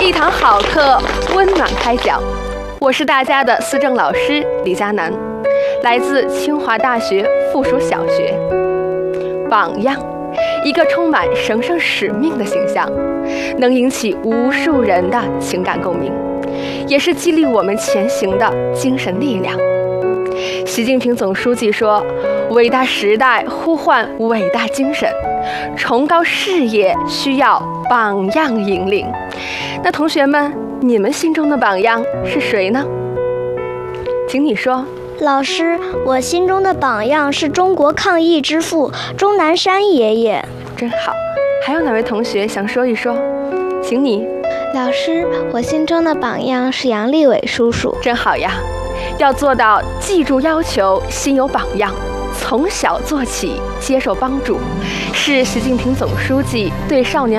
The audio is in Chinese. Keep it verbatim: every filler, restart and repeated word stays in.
一堂好课，温暖开讲。我是大家的思政老师李佳楠，来自清华大学附属小学。榜样，一个充满神圣使命的形象，能引起无数人的情感共鸣，也是激励我们前行的精神力量。习近平总书记说，伟大时代呼唤伟大精神，崇高事业需要榜样引领。那同学们，你们心中的榜样是谁呢？请你说。 老师，我心中的榜样是中国抗疫之父钟南山爷爷。 真好，还有哪位同学想说一说？请你。 老师，我心中的榜样是杨利伟叔叔。 真好呀，要做到记住要求，心有榜样，从小做起，接受帮助，是习近平总书记对少年